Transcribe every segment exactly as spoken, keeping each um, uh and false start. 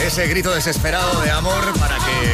ese grito desesperado de amor para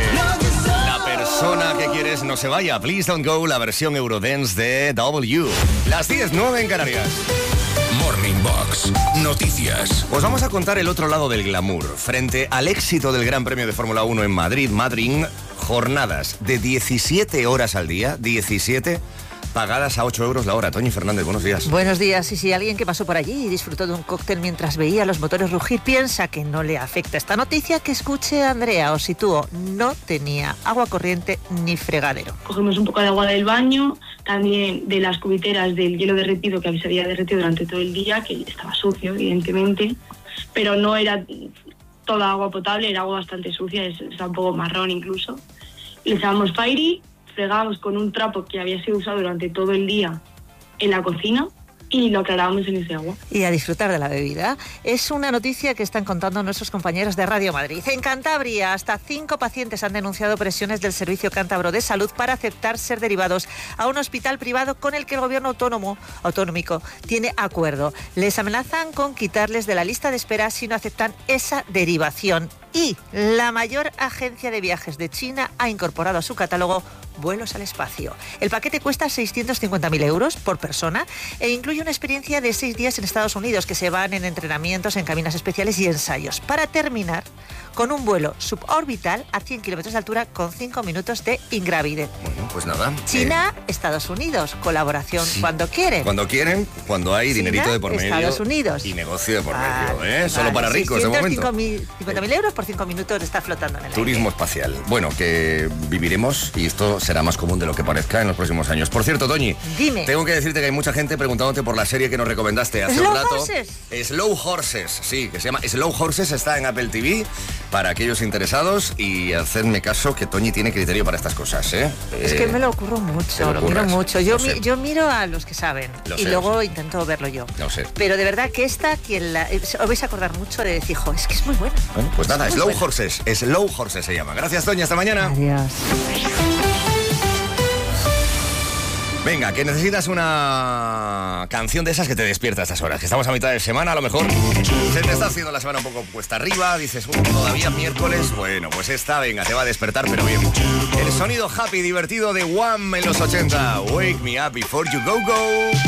que la persona que quieres no se vaya. Please Don't Go, la versión Eurodance de W. Las diez nueve en Canarias. Morning Box, noticias. Os vamos a contar el otro lado del glamour. Frente al éxito del Gran Premio de Fórmula uno en Madrid, Madrid, jornadas de diecisiete horas al día, diecisiete, pagadas a ocho euros la hora. Toñi Fernández, buenos días. Buenos días. Y si alguien que pasó por allí y disfrutó de un cóctel mientras veía los motores rugir piensa que no le afecta esta noticia, que escuche a Andrea. Os sitúo, no tenía agua corriente ni fregadero. Cogemos un poco de agua del baño, también de las cubiteras del hielo derretido que se había derretido durante todo el día, que estaba sucio, evidentemente, pero no era toda agua potable, era agua bastante sucia, estaba un poco marrón incluso. Le echábamos Fairy, fregábamos con un trapo que había sido usado durante todo el día en la cocina y lo aclarábamos en ese agua. Y a disfrutar de la bebida. Es una noticia que están contando nuestros compañeros de Radio Madrid. En Cantabria, hasta cinco pacientes han denunciado presiones del Servicio Cántabro de Salud para aceptar ser derivados a un hospital privado con el que el gobierno autónomo, autonómico tiene acuerdo. Les amenazan con quitarles de la lista de espera si no aceptan esa derivación. Y la mayor agencia de viajes de China ha incorporado a su catálogo vuelos al espacio. El paquete cuesta seiscientos cincuenta mil euros por persona e incluye una experiencia de seis días en Estados Unidos que se van en entrenamientos, en cabinas especiales y ensayos, para terminar con un vuelo suborbital a cien kilómetros de altura con cinco minutos de ingravidez. Bueno, pues nada. China, eh, Estados Unidos, colaboración sí. cuando quieren. Cuando quieren, cuando hay China, dinerito de por medio. Estados Unidos. Y negocio de por Vale, medio, ¿eh? vale. Solo para ricos de momento. cincuenta mil euros por cinco minutos de estar flotando en el Turismo aire. espacial. Bueno, que viviremos y esto será más común de lo que parezca en los próximos años. Por cierto, Toñi, Dime. tengo que decirte que hay mucha gente preguntándote por la serie que nos recomendaste hace ¿Slow un rato. Horses? Slow Horses, sí, que se llama Slow Horses, está en Apple T V para aquellos interesados y hacedme caso que Toñi tiene criterio para estas cosas, ¿eh? Es eh, que me lo ocurro te mucho, lo lo miro ocurras. mucho. Yo, Lo sé. mi, yo miro a los que saben Lo y sé, luego lo sé. intento verlo yo. No sé. Pero de verdad que esta, quien la, os vais a acordar mucho de decir, jo, es que es muy buena. Bueno, pues nada, Es muy Slow buena. Horses, Slow Horses se llama. Gracias, Toñi, hasta mañana. Adiós. Venga, que necesitas una canción de esas que te despierta a estas horas, que estamos a mitad de semana, a lo mejor se te está haciendo la semana un poco cuesta arriba, dices, uh, todavía miércoles, bueno, pues esta, venga, te va a despertar, pero bien. El sonido happy, divertido de Wham en los ochenta, Wake Me Up Before You Go Go.